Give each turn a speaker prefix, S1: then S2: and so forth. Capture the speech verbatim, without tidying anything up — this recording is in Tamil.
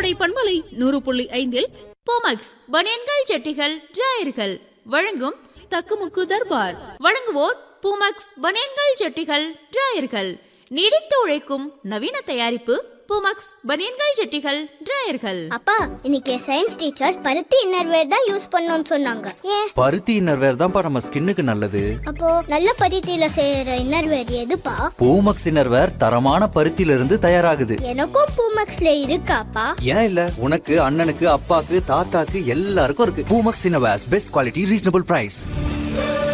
S1: கோடை பண்பலை நூறு புள்ளி ஐந்தில் போமக்ஸ் பனியன்கள் ஜட்டிகள் டிராயர்கள் வழங்கும் தக்குமுக்கு தர்பார். வழங்குவோர் பூமக்ஸ் பனியன்கள் ஜட்டிகள் டிராயர்கள். நீடித்து உழைக்கும் நவீன தயாரிப்பு பூமக்ஸ் பனியன்கள் ஜட்டிகள் டிராயர்கள்.
S2: அப்பா, இன்னைக்கு சயின்ஸ் டீச்சர் பருத்தி இன்னர்வேர் தான் யூஸ் பண்ணணும்னு சொன்னாங்க. ஏன்?
S3: பருத்தி இன்னர்வேர் தான்ப்பா நம்ம ஸ்கின்னுக்கு நல்லது.
S2: அப்போ நல்ல பருத்தியில செய்யற இன்னர்வேர் எதுப்பா?
S3: பூமக்ஸ் இன்னர்வேர் தரமான பருத்தியில இருந்து தயாராகுது.
S2: எனக்கும் பூமக்ஸ்ல இருக்காப்பா?
S3: ஏன் இல்ல, உனக்கு, அண்ணனுக்கு, அப்பாக்கு, தாத்தாக்கு எல்லாருக்கும் இருக்கு. Poomex innerwears, best quality, reasonable price.